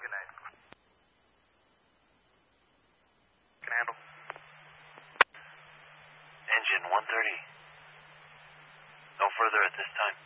good night. Can handle. Engine 130. No further at this time.